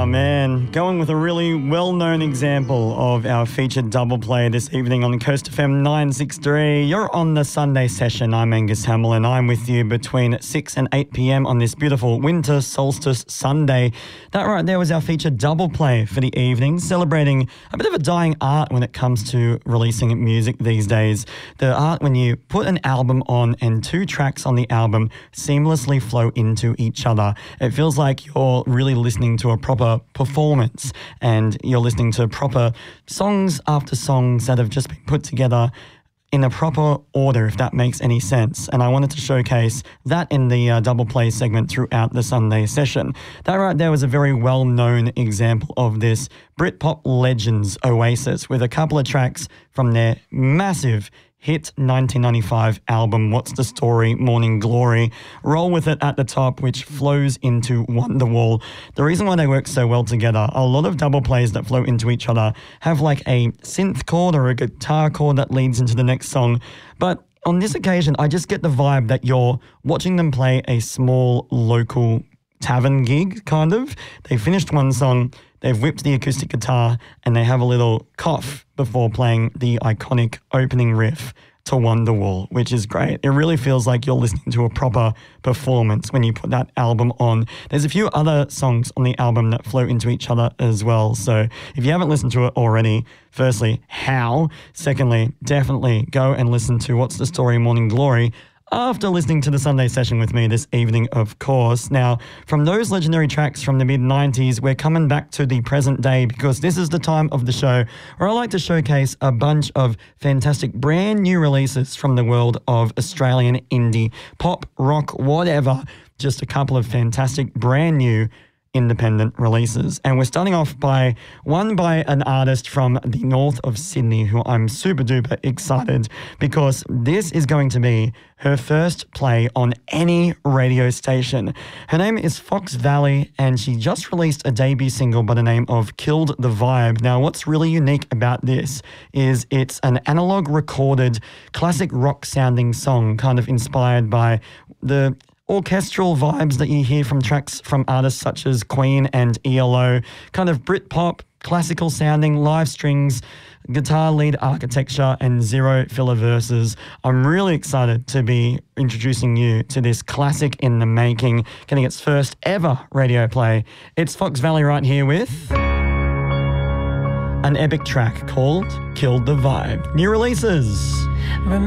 Oh man, going with a really well-known example of our featured double play this evening on Coast FM 963. You're on the Sunday session. I'm Angus Hamill and I'm with you between 6 and 8 p.m. on this beautiful winter solstice Sunday. That right there was our featured double play for the evening, celebrating a bit of a dying art when it comes to releasing music these days. The art when you put an album on and two tracks on the album seamlessly flow into each other. It feels like you're really listening to a proper performance and you're listening to proper songs after songs that have just been put together in a proper order, if that makes any sense. And I wanted to showcase that in the double play segment throughout the Sunday session. That right there was a very well-known example of this. Britpop legends Oasis with a couple of tracks from their massive hit 1995 album, What's the Story, Morning Glory. Roll With It at the top, which flows into Wonderwall. The reason why they work so well together, a lot of double plays that flow into each other have like a synth chord or a guitar chord that leads into the next song. But on this occasion, I just get the vibe that you're watching them play a small local tavern gig, kind of. They finished one song, they've whipped the acoustic guitar, and they have a little cough before playing the iconic opening riff to Wonderwall, which is great. It really feels like you're listening to a proper performance when you put that album on. There's a few other songs on the album that flow into each other as well. So if you haven't listened to it already, firstly, how? Secondly, definitely go and listen to What's the Story, Morning Glory after listening to the Sunday session with me this evening, of course. Now, from those legendary tracks from the mid-90s, we're coming back to the present day because this is the time of the show where I like to showcase a bunch of fantastic brand new releases from the world of Australian indie, pop, rock, whatever. Just a couple of fantastic brand new independent releases. And we're starting off by one by an artist from the north of Sydney who I'm super duper excited because this is going to be her first play on any radio station. Her name is Fox Valley and she just released a debut single by the name of Killed the Vibe. Now, what's really unique about this is it's an analog recorded classic rock sounding song kind of inspired by the orchestral vibes that you hear from tracks from artists such as Queen and ELO, kind of Britpop, classical sounding, live strings, guitar lead architecture, and zero filler verses. I'm really excited to be introducing you to this classic in the making, getting its first ever radio play. It's Fox Valley right here with an epic track called Killed the Vibe. New releases.